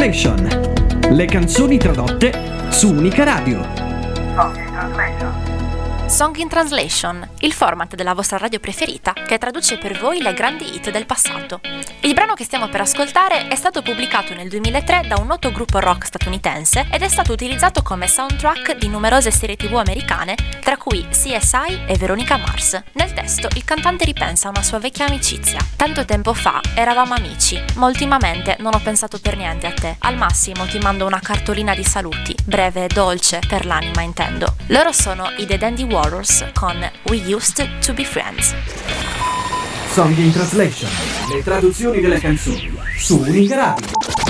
Translation. Le canzoni tradotte su Unica Radio. Song in Translation, il format della vostra radio preferita che traduce per voi le grandi hit del passato. Il brano che stiamo per ascoltare è stato pubblicato nel 2003 da un noto gruppo rock statunitense ed è stato utilizzato come soundtrack di numerose serie TV americane, tra cui CSI e Veronica Mars. Nel testo il cantante ripensa a una sua vecchia amicizia. Tanto tempo fa eravamo amici, ma ultimamente non ho pensato per niente a te. Al massimo ti mando una cartolina di saluti, breve e dolce, per l'anima intendo. Loro sono i The Dandy Warriors con We Used to Be Friends. Song in Translation. Le traduzioni delle canzoni su Unica Radio.